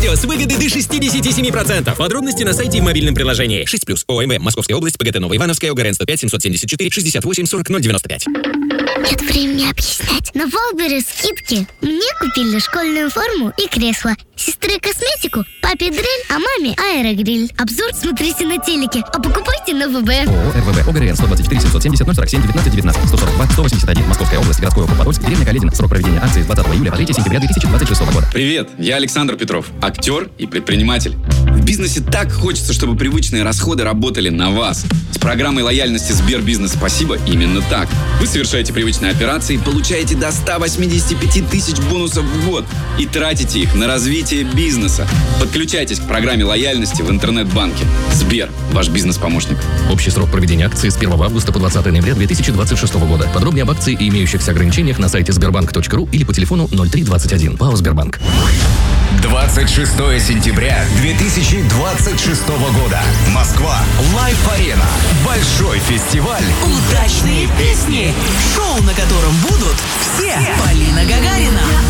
видео с выгодой до 67%. Подробности на сайте и в мобильном приложении. 6+. ОМВ. Московская область. ПГТ Новоивановская. ОГРН 105 774 68 40 095. Нет времени объяснять. На Валберес скидки. Мне купили школьную форму и кресло. Сестре косметику, папе дрель, а маме аэрогриль. Обзор смотрите на телеке, а покупайте на ВБ. ООО РВВ. ОГРН 124 770 047 19 19 142 181. Московская область. Городской округ Подольск. Деревня Каледина. Срок проведения акции с 20 июля по 3 сентября 2026 года. Привет, я Александр Петров, актер и предприниматель. В бизнесе так хочется, чтобы привычные расходы работали на вас. С программой лояльности Сбербизнес «Спасибо» именно так. Вы совершаете привычные операции, получаете до 185 тысяч бонусов в год и тратите их на развитие бизнеса. Подключайтесь к программе лояльности в интернет-банке. Сбер, ваш бизнес-помощник. Общий срок проведения акции с 1 августа по 20 ноября 2026 года. Подробнее об акции и имеющихся ограничениях на сайте sberbank.ru или по телефону 0321. ПАО «Сбербанк». 26 сентября 2026 года. Москва. Лайф-арена. Большой фестиваль. Удачные песни. Шоу, на котором будут все. Полина Гагарина,